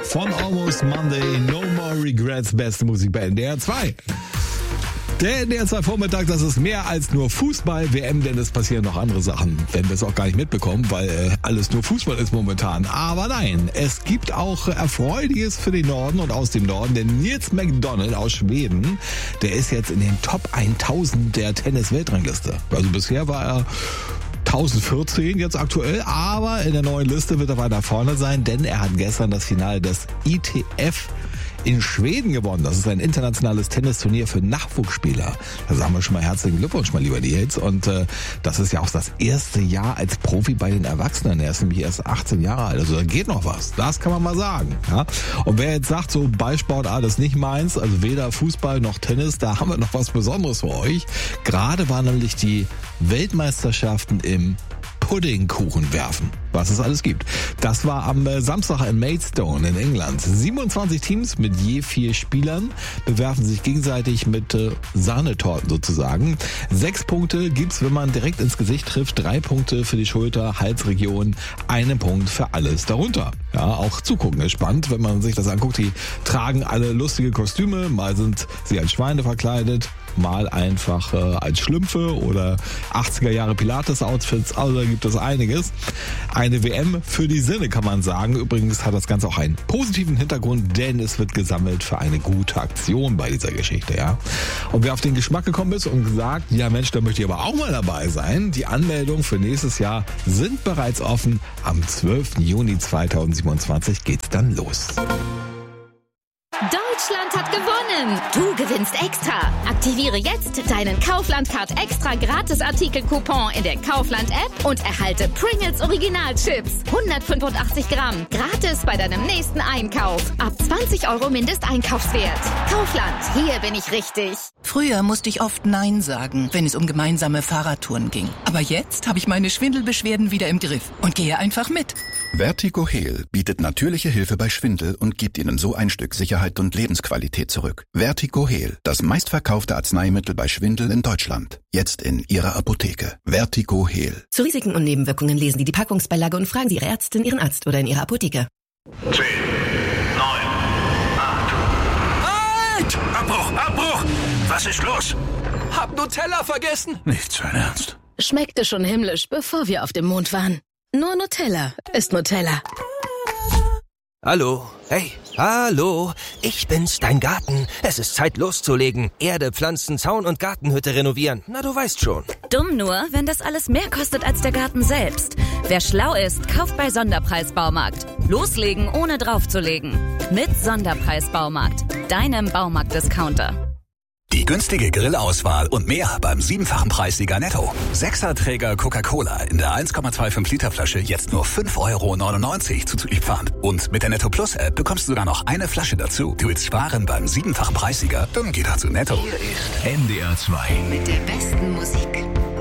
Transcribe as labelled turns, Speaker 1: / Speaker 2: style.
Speaker 1: von Almost Monday, No More Regrets, beste Musik bei NDR 2. Der NDR 2 Vormittag, das ist mehr als nur Fußball, WM, denn es passieren noch andere Sachen. Wenn wir es auch gar nicht mitbekommen, weil alles nur Fußball ist momentan. Aber nein, es gibt auch Erfreuliches für den Norden und aus dem Norden, denn Nils McDonald aus Schweden, der ist jetzt in den Top 1000 der Tennis-Weltrangliste. Also bisher war er 1014 jetzt aktuell, aber in der neuen Liste wird er weiter vorne sein, denn er hat gestern das Finale des ITF in Schweden gewonnen. Das ist ein internationales Tennisturnier für Nachwuchsspieler. Da sagen wir schon mal herzlichen Glückwunsch, mein lieber Nils. Und das ist ja auch das erste Jahr als Profi bei den Erwachsenen. Er ist nämlich erst 18 Jahre alt. Also da geht noch was. Das kann man mal sagen. Ja? Und wer jetzt sagt, so Ballsportart ist nicht meins, also weder Fußball noch Tennis, da haben wir noch was Besonderes für euch. Gerade waren nämlich die Weltmeisterschaften im Puddingkuchen werfen, was es alles gibt. Das war am Samstag in Maidstone in England. 27 Teams mit je 4 Spielern bewerfen sich gegenseitig mit Sahnetorten sozusagen. 6 Punkte gibt's, wenn man direkt ins Gesicht trifft, 3 Punkte für die Schulter, Halsregion, 1 Punkt für alles darunter. Ja, auch zugucken ist spannend, wenn man sich das anguckt. Die tragen alle lustige Kostüme, mal sind sie als Schweine verkleidet, mal einfach als Schlümpfe oder 80er Jahre Pilates-Outfits, also da gibt es einiges. Eine WM für die Sinne, kann man sagen. Übrigens hat das Ganze auch einen positiven Hintergrund, denn es wird gesammelt für eine gute Aktion bei dieser Geschichte, ja. Und wer auf den Geschmack gekommen ist und gesagt, ja Mensch, da möchte ich aber auch mal dabei sein, die Anmeldungen für nächstes Jahr sind bereits offen. Am 12. Juni 2027 geht's dann los.
Speaker 2: Deutschland hat gewonnen! Du gewinnst extra! Aktiviere jetzt deinen Kaufland-Card extra Gratis-Artikel-Coupon in der Kaufland-App und erhalte Pringles Original-Chips. 185 Gramm. Gratis bei deinem nächsten Einkauf. Ab 20 € Mindesteinkaufswert. Kaufland, hier bin ich richtig.
Speaker 3: Früher musste ich oft Nein sagen, wenn es um gemeinsame Fahrradtouren ging. Aber jetzt habe ich meine Schwindelbeschwerden wieder im Griff und gehe einfach mit.
Speaker 4: Vertigo-Heal bietet natürliche Hilfe bei Schwindel und gibt Ihnen so ein Stück Sicherheit und Lebensqualität zurück. Vertigo-Heal, das meistverkaufte Arzneimittel bei Schwindel in Deutschland. Jetzt in Ihrer Apotheke. Vertigo-Heal.
Speaker 5: Zu Risiken und Nebenwirkungen lesen Sie die Packungsbeilage und fragen Sie Ihre Ärztin, Ihren Arzt oder in Ihrer Apotheke.
Speaker 6: 10, 9, 8.
Speaker 7: Halt! Abbruch! Was ist los?
Speaker 8: Hab Nutella vergessen.
Speaker 7: Nicht sein Ernst.
Speaker 2: Schmeckte schon himmlisch, bevor wir auf dem Mond waren. Nur Nutella ist Nutella.
Speaker 8: Hallo, hey, hallo, ich bin's, dein Garten. Es ist Zeit loszulegen. Erde, Pflanzen, Zaun und Gartenhütte renovieren. Na, du weißt schon.
Speaker 9: Dumm nur, wenn das alles mehr kostet als der Garten selbst. Wer schlau ist, kauft bei Sonderpreis Baumarkt. Loslegen, ohne draufzulegen. Mit Sonderpreis Baumarkt, deinem Baumarkt-Discounter.
Speaker 10: Die günstige Grillauswahl und mehr beim 7-fachen Preissieger Netto. 6er-Träger Coca-Cola in der 1,25 Liter Flasche jetzt nur 5,99 € zuzüglich Pfand. Und mit der Netto Plus App bekommst du sogar noch eine Flasche dazu. Du willst sparen beim 7-fachen Preissieger? Dann geh doch zu Netto. Hier ist NDR 2.
Speaker 5: Mit der besten Musik.